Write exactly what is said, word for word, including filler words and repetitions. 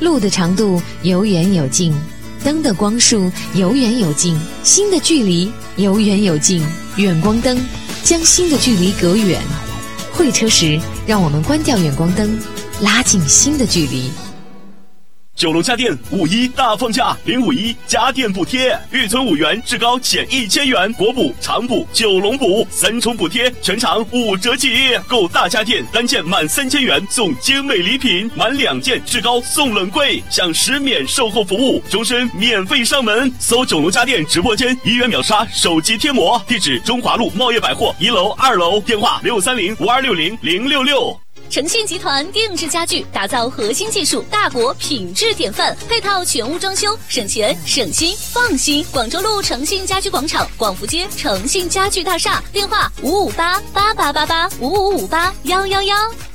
路的长度有远有近，灯的光束有远有近，心的距离有远有近。远光灯将心的距离隔远。会车时，让我们关掉远光灯，拉近心的距离。 九龙家电五一大放价，零五一家电补贴，预存五元，至高减一千元，国补、长补、九龙补三重补贴，全场五折起。购大家电单件满三千元送精美礼品，满两件至高送冷柜，享十免售后服务，终身免费上门。搜九龙家电直播间，一元秒杀手机贴膜，地址中华路茂业百货一楼、二楼，电话六三零五二六零零六六。 诚信集团定制家具，打造核心技术大国品质典范，配套全屋装修，省钱省心放心。广州路诚信家居广场，广福街诚信家具大厦，电话五五八八八八八五五五八幺幺幺。